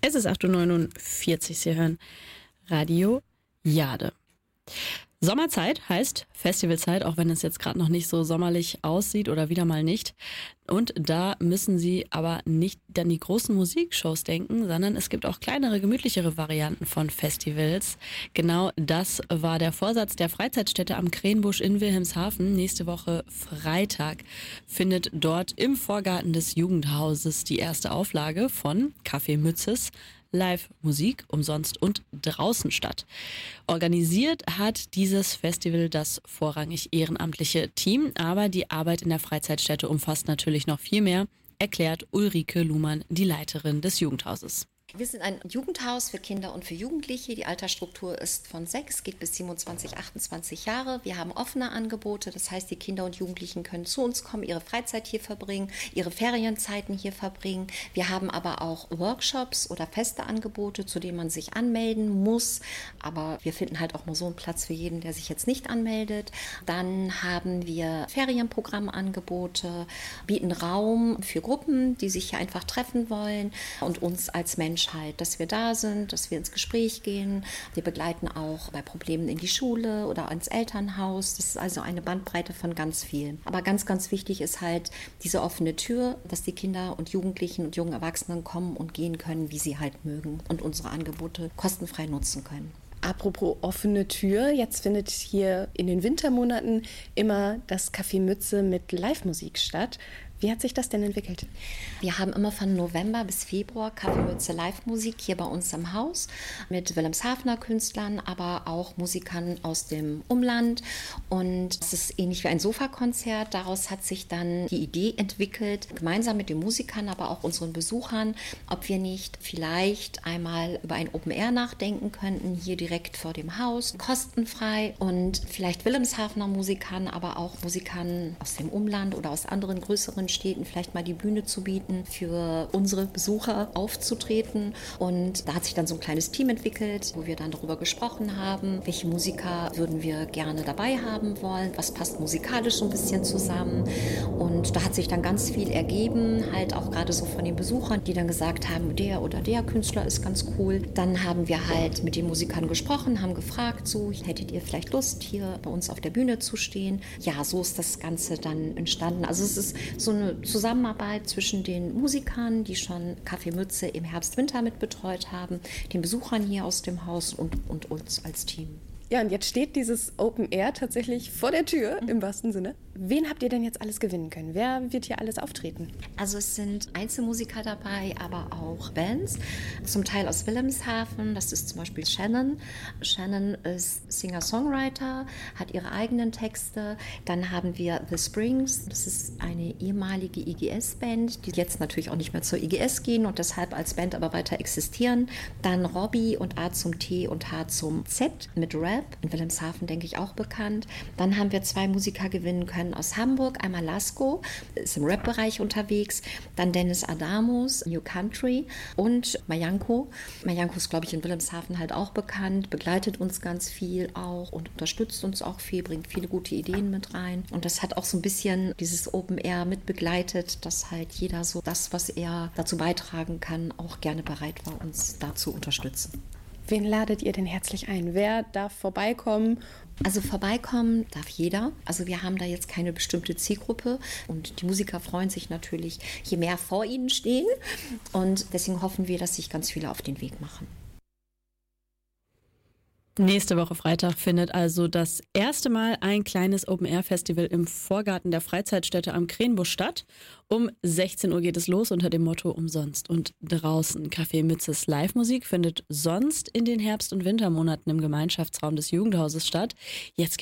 Es ist 8.49 Uhr. Sie hören Radio Jade. Sommerzeit heißt Festivalzeit, auch wenn es jetzt gerade noch nicht so sommerlich aussieht oder wieder mal nicht. Und da müssen Sie aber nicht an die großen Musikshows denken, sondern es gibt auch kleinere, gemütlichere Varianten von Festivals. Genau das war der Vorsatz der Freizeitstätte am Krähenbusch in Wilhelmshaven. Nächste Woche Freitag findet dort im Vorgarten des Jugendhauses die erste Auflage von Café Mützes Live-Musik umsonst und draußen statt. Organisiert hat dieses Festival das vorrangig ehrenamtliche Team, aber die Arbeit in der Freizeitstätte umfasst natürlich noch viel mehr, erklärt Ulrike Luhmann, die Leiterin des Jugendhauses. Wir sind ein Jugendhaus für Kinder und für Jugendliche. Die Altersstruktur ist von 6, geht bis 27, 28 Jahre. Wir haben offene Angebote, das heißt, die Kinder und Jugendlichen können zu uns kommen, ihre Freizeit hier verbringen, ihre Ferienzeiten hier verbringen. Wir haben aber auch Workshops oder feste Angebote, zu denen man sich anmelden muss. Aber wir finden halt auch nur so einen Platz für jeden, der sich jetzt nicht anmeldet. Dann haben wir Ferienprogrammangebote, bieten Raum für Gruppen, die sich hier einfach treffen wollen und uns als Menschheit, dass wir da sind, dass wir ins Gespräch gehen. Wir begleiten auch bei Problemen in die Schule oder ins Elternhaus. Das ist also eine Bandbreite von ganz viel. Aber ganz, ganz wichtig ist halt diese offene Tür, dass die Kinder und Jugendlichen und jungen Erwachsenen kommen und gehen können, wie sie halt mögen und unsere Angebote kostenfrei nutzen können. Apropos offene Tür, jetzt findet hier in den Wintermonaten immer das Café Mütze mit Live-Musik statt. Wie hat sich das denn entwickelt? Wir haben immer von November bis Februar Café Mütze Live-Musik hier bei uns im Haus mit Wilhelmshavener Künstlern, aber auch Musikern aus dem Umland. Und es ist ähnlich wie ein Sofakonzert. Daraus hat sich dann die Idee entwickelt, gemeinsam mit den Musikern, aber auch unseren Besuchern, ob wir nicht vielleicht einmal über ein Open Air nachdenken könnten, hier direkt vor dem Haus, kostenfrei und vielleicht Wilhelmshavener Musikern, aber auch Musikern aus dem Umland oder aus anderen größeren Städten vielleicht mal die Bühne zu bieten, für unsere Besucher aufzutreten. Und da hat sich dann so ein kleines Team entwickelt, wo wir dann darüber gesprochen haben, welche Musiker würden wir gerne dabei haben wollen, was passt musikalisch so ein bisschen zusammen. Und da hat sich dann ganz viel ergeben, halt auch gerade so von den Besuchern, die dann gesagt haben, der oder der Künstler ist ganz cool. Dann haben wir halt mit den Musikern gesprochen, haben gefragt, so, hättet ihr vielleicht Lust, hier bei uns auf der Bühne zu stehen? Ja, so ist das Ganze dann entstanden. Also es ist so eine Zusammenarbeit zwischen den Musikern, die schon Café Mütze im Herbst-Winter mit betreut haben, den Besuchern hier aus dem Haus und uns als Team. Ja, und jetzt steht dieses Open Air tatsächlich vor der Tür, im wahrsten Sinne. Wen habt ihr denn jetzt alles gewinnen können? Wer wird hier alles auftreten? Also es sind Einzelmusiker dabei, aber auch Bands, zum Teil aus Wilhelmshaven. Das ist zum Beispiel Shannon. Shannon ist Singer-Songwriter, hat ihre eigenen Texte. Dann haben wir The Springs. Das ist eine ehemalige IGS-Band, die jetzt natürlich auch nicht mehr zur IGS gehen und deshalb als Band aber weiter existieren. Dann Robbie und A zum T und H zum Z mit Rap. In Wilhelmshaven, denke ich, auch bekannt. Dann haben wir 2 Musiker gewinnen können aus Hamburg. Einmal Lasko, ist im Rap-Bereich unterwegs. Dann Dennis Adamos, New Country. Und Mayanko. Mayanko ist, glaube ich, in Wilhelmshaven halt auch bekannt, begleitet uns ganz viel auch und unterstützt uns auch viel, bringt viele gute Ideen mit rein. Und das hat auch so ein bisschen dieses Open Air mit begleitet, dass halt jeder so das, was er dazu beitragen kann, auch gerne bereit war, uns da zu unterstützen. Wen ladet ihr denn herzlich ein? Wer darf vorbeikommen? Also vorbeikommen darf jeder. Also wir haben da jetzt keine bestimmte Zielgruppe und die Musiker freuen sich natürlich, je mehr vor ihnen stehen. Und deswegen hoffen wir, dass sich ganz viele auf den Weg machen. Nächste Woche Freitag findet also das erste Mal ein kleines Open-Air-Festival im Vorgarten der Freizeitstätte am Krähenbusch statt. Um 16 Uhr geht es los unter dem Motto Umsonst und draußen. Café Mützes Live-Musik findet sonst in den Herbst- und Wintermonaten im Gemeinschaftsraum des Jugendhauses statt. Jetzt